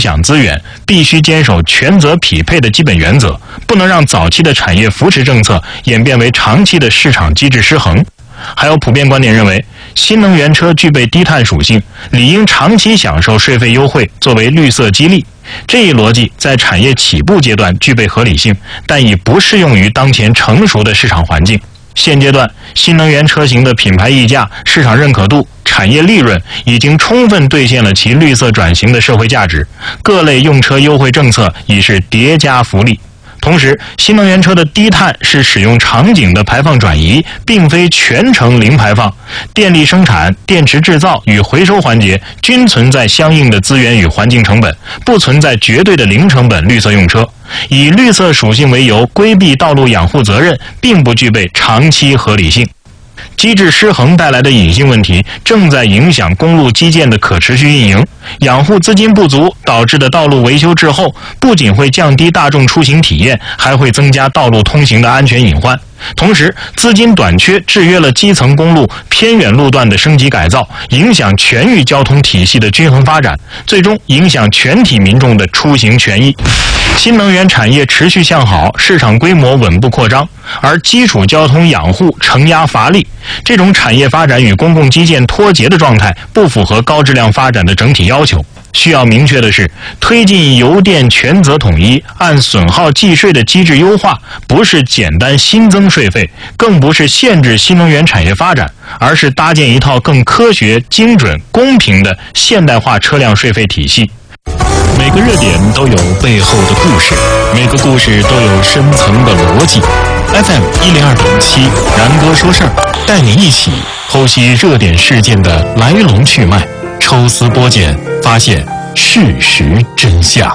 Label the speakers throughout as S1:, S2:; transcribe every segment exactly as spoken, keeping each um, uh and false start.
S1: 享资源，必须坚守权责匹配的基本原则，不能让早期的产业扶持政策演变为长期的市场机制失衡。还有普遍观点认为，新能源车具备低碳属性，理应长期享受税费优惠作为绿色激励。这一逻辑在产业起步阶段具备合理性，但已不适用于当前成熟的市场环境。现阶段，新能源车型的品牌溢价、市场认可度、产业利润已经充分兑现了其绿色转型的社会价值，各类用车优惠政策已是叠加福利。同时，新能源车的低碳是使用场景的排放转移，并非全程零排放。电力生产、电池制造与回收环节均存在相应的资源与环境成本，不存在绝对的零成本绿色用车。以绿色属性为由规避道路养护责任，并不具备长期合理性。机制失衡带来的隐性问题正在影响公路基建的可持续运营，养护资金不足导致的道路维修滞后，不仅会降低大众出行体验，还会增加道路通行的安全隐患。同时，资金短缺制约了基层公路、偏远路段的升级改造，影响全域交通体系的均衡发展，最终影响全体民众的出行权益。新能源产业持续向好，市场规模稳步扩张，而基础交通养护承压乏力，这种产业发展与公共基建脱节的状态，不符合高质量发展的整体要求。需要明确的是，推进油电权责统一、按损耗计税的机制优化，不是简单新增税费，更不是限制新能源产业发展，而是搭建一套更科学、精准、公平的现代化车辆税费体系。
S2: 每个热点都有背后的故事，每个故事都有深层的逻辑。F M 一零二点七，然哥说事儿，带你一起剖析热点事件的来龙去脉，抽丝剥茧，发现事实真相。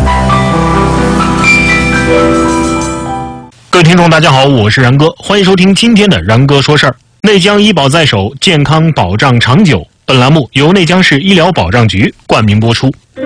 S1: 各位听众大家好，我是然哥，欢迎收听今天的然哥说事儿。内江医保在手，健康保障长久。本栏目由内江市医疗保障局冠名播出。